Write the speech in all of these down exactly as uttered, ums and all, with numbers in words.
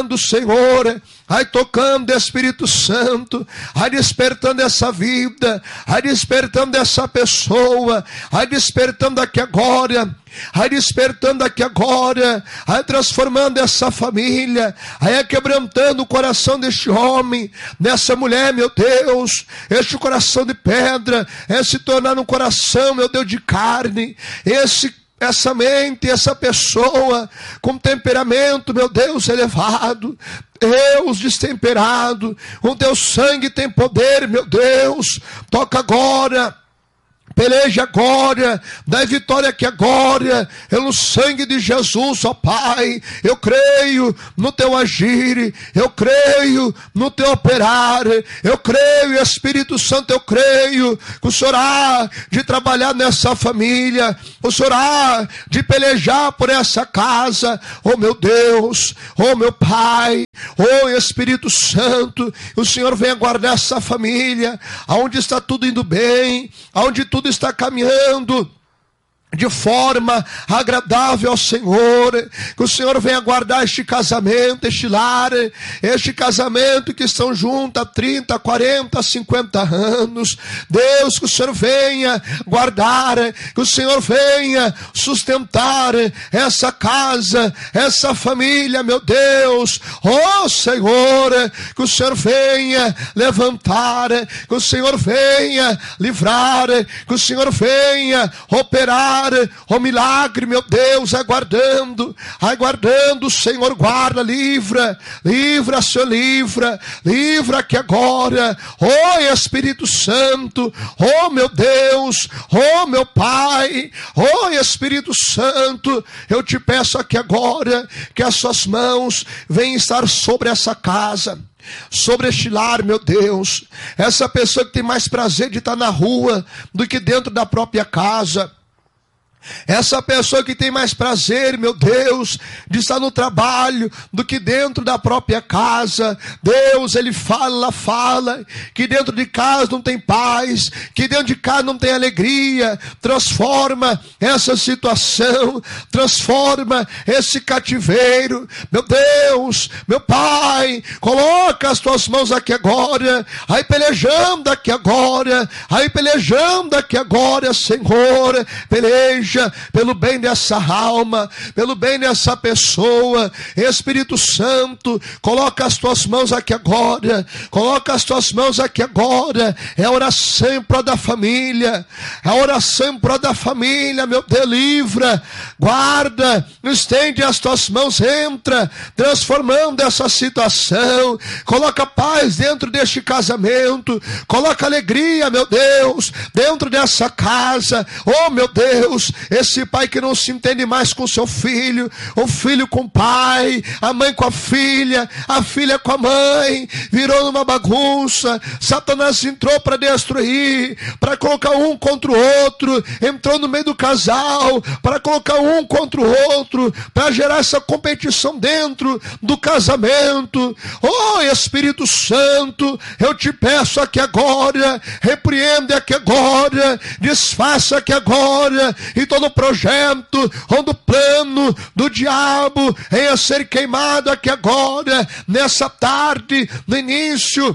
do Senhor, vai tocando, Espírito Santo, vai despertando essa vida, vai despertando essa pessoa, vai despertando aqui agora, vai despertando aqui agora, vai transformando essa família, vai quebrantando o coração deste homem, dessa mulher, meu Deus, este coração de pedra, é se tornar um coração, meu Deus, de carne, esse essa mente, essa pessoa com temperamento, meu Deus, elevado, Deus destemperado, o teu sangue tem poder, meu Deus, toca agora, peleja agora, dá vitória aqui agora, pelo sangue de Jesus, ó Pai. Eu creio no teu agir, eu creio no teu operar, eu creio, Espírito Santo, eu creio que o Senhor há de trabalhar nessa família, o Senhor há de pelejar por essa casa, oh meu Deus, oh meu Pai, oh Espírito Santo, o Senhor venha guardar essa família, aonde está tudo indo bem, aonde tudo está caminhando de forma agradável ao Senhor, que o Senhor venha guardar este casamento, este lar, este casamento que estão juntos há trinta, quarenta, cinquenta anos, Deus, que o Senhor venha guardar, que o Senhor venha sustentar essa casa, essa família, meu Deus, oh Senhor, que o Senhor venha levantar, que o Senhor venha livrar, que o Senhor venha operar o milagre, meu Deus, aguardando, aguardando, Senhor, guarda, livra, livra, Senhor, livra, livra aqui agora, oh Espírito Santo, oh meu Deus, oh meu Pai, oh Espírito Santo, eu te peço aqui agora, que as suas mãos venham estar sobre essa casa, sobre este lar, meu Deus, essa pessoa que tem mais prazer de estar na rua do que dentro da própria casa, essa pessoa que tem mais prazer, meu Deus, de estar no trabalho do que dentro da própria casa, Deus, ele fala, fala, que dentro de casa não tem paz, que dentro de casa não tem alegria, transforma essa situação, transforma esse cativeiro, meu Deus, meu Pai, coloca as tuas mãos aqui agora, aí pelejando aqui agora, aí pelejando aqui agora, Senhor, peleja pelo bem dessa alma, pelo bem dessa pessoa, Espírito Santo, coloca as tuas mãos aqui agora, coloca as tuas mãos aqui agora, é a oração em prol da família, é a oração em prol da família, meu Deus, livra, guarda, estende as tuas mãos, entra, transformando essa situação, coloca paz dentro deste casamento, coloca alegria, meu Deus, dentro dessa casa, oh meu Deus, esse pai que não se entende mais com seu filho, o filho com o pai, a mãe com a filha, a filha com a mãe, virou numa bagunça, Satanás entrou para destruir, para colocar um contra o outro, entrou no meio do casal, para colocar um contra o outro, para gerar essa competição dentro do casamento, oh Espírito Santo, eu te peço aqui agora, repreende aqui agora, desfaça aqui agora, e todo projeto, todo plano do diabo venha ser queimado aqui agora, nessa tarde, no início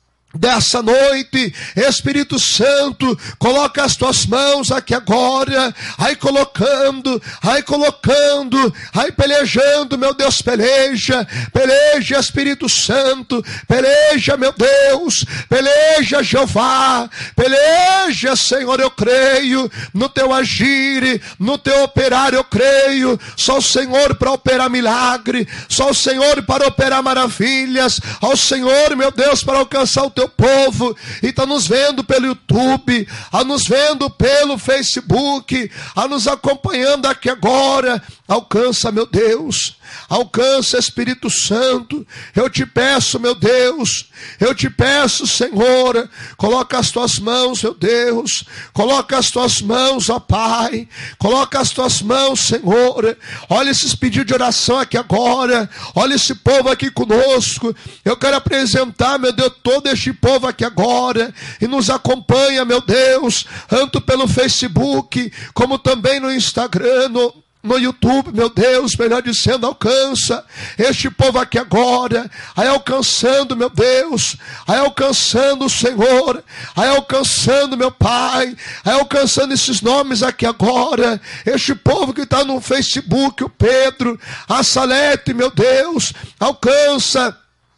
dessa noite, Espírito Santo, coloca as tuas mãos aqui agora, aí colocando, aí colocando, aí pelejando, meu Deus, peleja, peleja, Espírito Santo, peleja, meu Deus, peleja, Jeová, peleja, Senhor, eu creio no teu agir, no teu operar, eu creio, só o Senhor para operar milagre, só o Senhor para operar maravilhas, ao Senhor, meu Deus, para alcançar o teu povo, e está nos vendo pelo YouTube, a nos vendo pelo Facebook, a nos acompanhando aqui agora, alcança, meu Deus, alcança, Espírito Santo, eu te peço, meu Deus, eu te peço, Senhor, coloca as tuas mãos, meu Deus, coloca as tuas mãos, ó Pai, coloca as tuas mãos, Senhor, olha esses pedidos de oração aqui agora, olha esse povo aqui conosco, eu quero apresentar, meu Deus, todo este povo aqui agora, e nos acompanha, meu Deus, tanto pelo Facebook, como também no Instagram, no no YouTube, meu Deus, melhor dizendo, alcança este povo aqui agora, aí alcançando, meu Deus, aí alcançando o Senhor, aí alcançando, meu Pai, aí alcançando esses nomes aqui agora, este povo que está no Facebook, o Pedro, a Salete, meu Deus, alcança,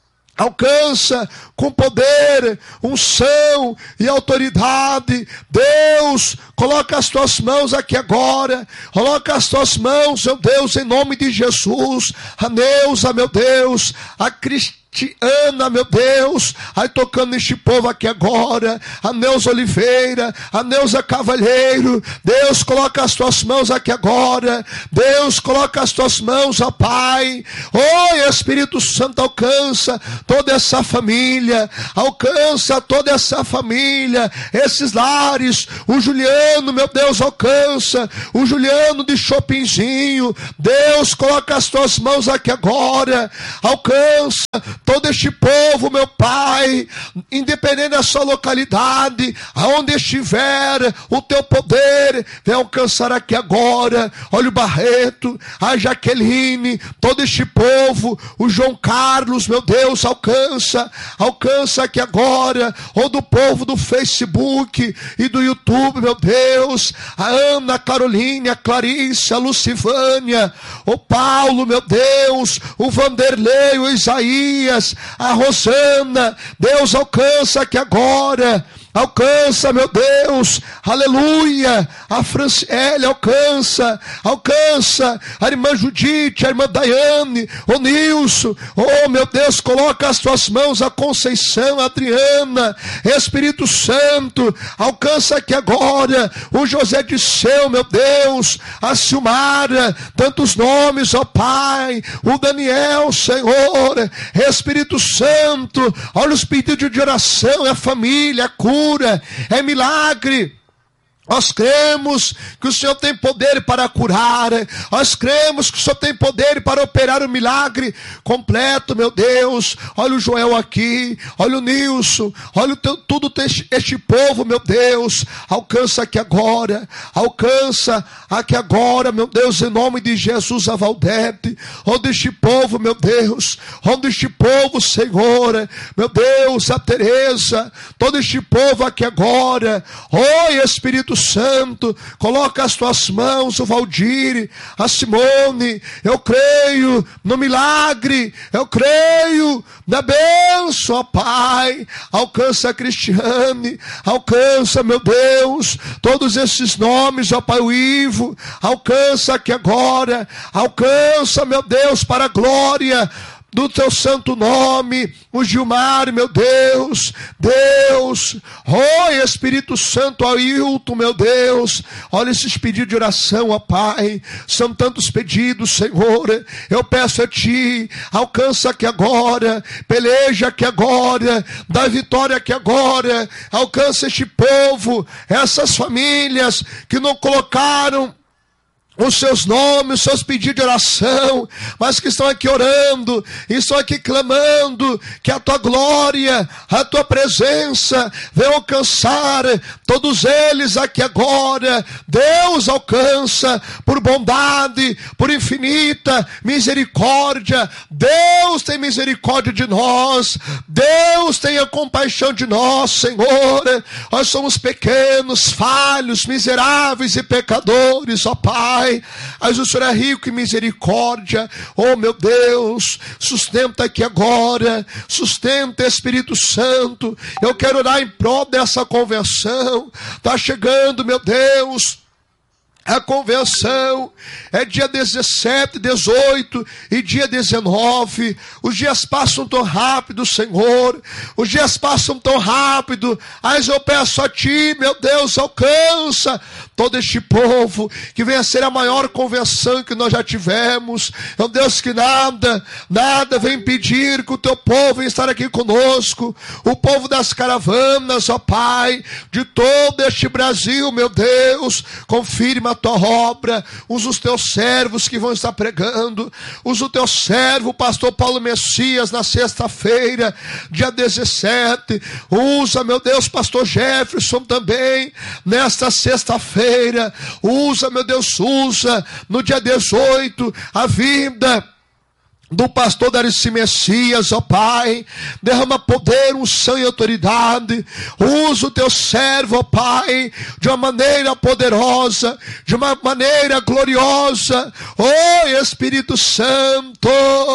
alcança com poder, unção e autoridade. Deus, coloca as tuas mãos aqui agora, coloca as tuas mãos, meu Deus, em nome de Jesus. A Neuza, meu Deus, a Cristiana, meu Deus, aí tocando neste povo aqui agora, a Neuza Oliveira, a Neuza Cavalheiro. Deus, coloca as tuas mãos aqui agora, Deus, coloca as tuas mãos, ó Pai. Oh, Espírito Santo, alcança toda essa família, alcança toda essa família, esses lares. O Juliano, meu Deus, alcança o Juliano de Chopinzinho. Deus, coloca as tuas mãos aqui agora, alcança todo este povo, meu Pai, independente da sua localidade, aonde estiver, o teu poder vem alcançar aqui agora. Olha o Barreto, a Jaqueline, todo este povo, o João Carlos, meu Deus, alcança, alcança aqui agora, ou do povo do Facebook e do YouTube, meu Deus, a Ana, a Caroline, a Clarice, a Lucivânia, o Paulo, meu Deus, o Vanderlei, o Isaías, a Rosana. Deus, alcança aqui agora, alcança, meu Deus, aleluia. A Franciele, alcança, alcança a irmã Judite, a irmã Daiane, o Nilson. Oh, meu Deus, coloca as tuas mãos, a Conceição, a Adriana, Espírito Santo, alcança aqui agora o José Disseu, meu Deus, a Silmara, tantos nomes, ó Pai, o Daniel, Senhor, Espírito Santo, olha os pedidos de oração, é a família, a cura, é milagre. Nós cremos que o Senhor tem poder para curar, nós cremos que o Senhor tem poder para operar o milagre completo, meu Deus. Olha o Joel aqui, olha o Nilson, olha o teu, tudo este, este povo, meu Deus, alcança aqui agora, alcança aqui agora, meu Deus, em nome de Jesus, a Valdete, onde este povo, meu Deus, onde este povo, Senhor, meu Deus, a Teresa, todo este povo aqui agora. Oh, Espírito Santo, coloca as tuas mãos, o Valdir, a Simone. Eu creio no milagre, eu creio na bênção, ó Pai. Alcança a Cristiane, alcança, meu Deus, todos esses nomes, ó Pai, o Ivo, alcança aqui agora, alcança, meu Deus, para a glória do teu santo nome, o Gilmar, meu Deus, Deus, oh Espírito Santo, Ailton, meu Deus, olha esses pedidos de oração, ó Pai, são tantos pedidos, Senhor, eu peço a Ti, alcança aqui agora, peleja aqui agora, dá vitória aqui agora, alcança este povo, essas famílias que não colocaram os seus nomes, os seus pedidos de oração, mas que estão aqui orando, e estão aqui clamando, que a tua glória, a tua presença venha alcançar todos eles aqui agora. Deus, alcança por bondade, por infinita misericórdia. Deus, tem misericórdia de nós. Deus, tenha compaixão de nós, Senhor. Nós somos pequenos, falhos, miseráveis e pecadores, ó Pai. Mas o Senhor é rico em misericórdia. Oh, meu Deus, sustenta aqui agora, sustenta, Espírito Santo. Eu quero orar em prol dessa convenção. Está chegando, meu Deus, a convenção é dia dezessete, dezoito e dia dezenove. Os dias passam tão rápido, Senhor. Os dias passam tão rápido. Mas eu peço a Ti, meu Deus, alcança todo este povo, que venha ser a maior convenção que nós já tivemos. Meu Deus, que nada, nada vem impedir que o Teu povo venha estar aqui conosco. O povo das caravanas, ó Pai, de todo este Brasil, meu Deus, confirma na tua obra. Usa os teus servos que vão estar pregando. Usa o teu servo, o pastor Paulo Messias, na sexta-feira, dia dezessete. Usa, meu Deus, pastor Jefferson também, nesta sexta-feira. Usa, meu Deus, usa, no dia dezoito, a vida do pastor Darcy Messias, ó Pai. Derrama poder, unção e autoridade. Usa o teu servo, ó Pai, de uma maneira poderosa, de uma maneira gloriosa. Oh, Espírito Santo,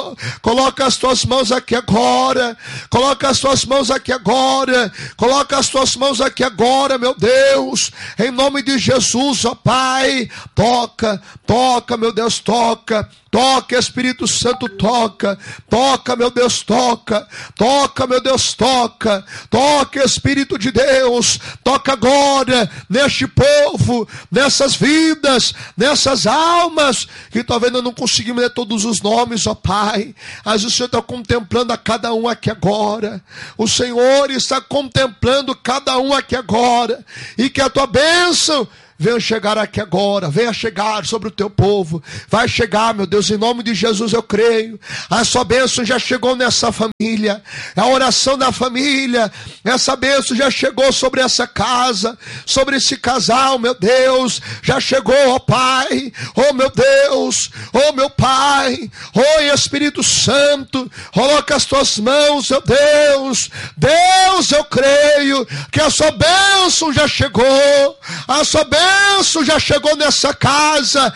coloca as tuas mãos aqui agora. Coloca as tuas mãos aqui agora. Coloca as tuas mãos aqui agora, meu Deus, em nome de Jesus, ó Pai. Toca, toca, meu Deus, toca. Toca, Espírito Santo, toca. Toca, meu Deus, toca. Toca, meu Deus, toca. Toca, Espírito de Deus. Toca agora neste povo, nessas vidas, nessas almas, que talvez nós não conseguimos ler todos os nomes, ó Pai. Mas o Senhor está contemplando a cada um aqui agora. O Senhor está contemplando cada um aqui agora. E que a tua bênção venha chegar aqui agora, venha chegar sobre o teu povo. Vai chegar, meu Deus, em nome de Jesus eu creio. A sua bênção já chegou nessa família. A oração da família, essa bênção já chegou sobre essa casa, sobre esse casal, meu Deus. Já chegou, ó Pai. Oh meu Deus, oh meu Pai. Oh Espírito Santo, coloca as tuas mãos, meu Deus. Deus, eu creio que a sua bênção já chegou. A sua bênção bênção já chegou nessa casa.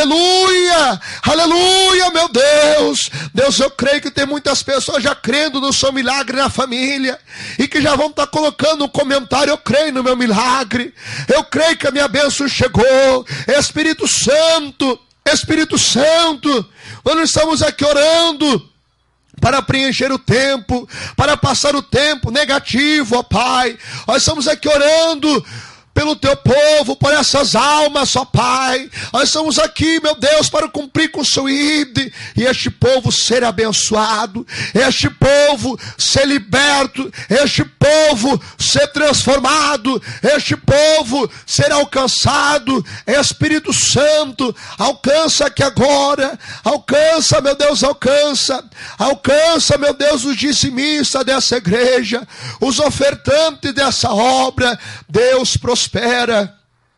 Aleluia, aleluia, meu Deus. Deus, eu creio que tem muitas pessoas já crendo no seu milagre na família, e que já vão estar colocando um comentário: eu creio no meu milagre, eu creio que a minha bênção chegou. Espírito Santo, Espírito Santo, nós estamos aqui orando para preencher o tempo, para passar o tempo negativo, ó Pai. Nós estamos aqui orando pelo teu povo, por essas almas, ó Pai. Nós estamos aqui, meu Deus, para cumprir com o seu I D, e este povo ser abençoado, este povo ser liberto, este povo ser transformado, este povo ser alcançado. Espírito Santo, alcança aqui agora, alcança, meu Deus, alcança, alcança, meu Deus, os dizimistas dessa igreja, os ofertantes dessa obra. Deus, prospera. Espera,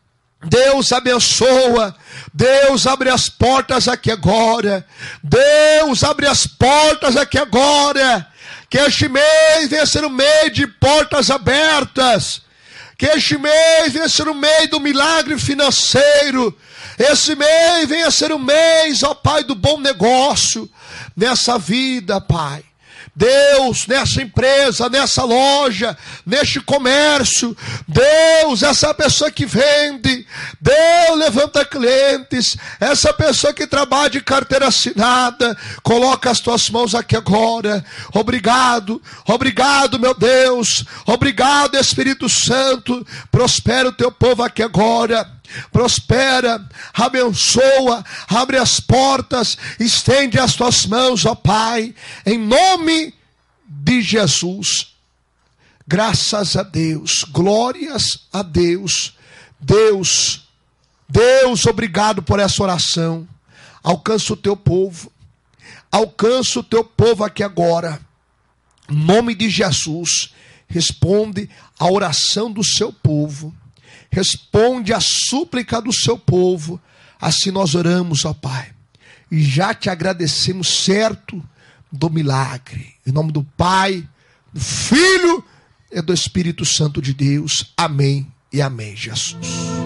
Deus abençoa, Deus abre as portas aqui agora, Deus abre as portas aqui agora, que este mês venha ser um mês de portas abertas, que este mês venha ser um mês do milagre financeiro, esse mês venha ser um mês, ó Pai, do bom negócio nessa vida, Pai. Deus, nessa empresa, nessa loja, neste comércio, Deus, essa pessoa que vende, Deus, levanta clientes, essa pessoa que trabalha de carteira assinada, coloca as tuas mãos aqui agora. Obrigado, obrigado, meu Deus, obrigado, Espírito Santo. Prospera o teu povo aqui agora. Prospera, abençoa, abre as portas, estende as tuas mãos, ó Pai, em nome de Jesus. Graças a Deus, glórias a Deus. Deus, Deus, obrigado por essa oração. Alcança o teu povo, alcança o teu povo aqui agora, em nome de Jesus. Responde a oração do seu povo. Responde a súplica do seu povo. Assim nós oramos, ó Pai, e já te agradecemos certo do milagre. Em nome do Pai, do Filho e do Espírito Santo de Deus. Amém e amém, Jesus.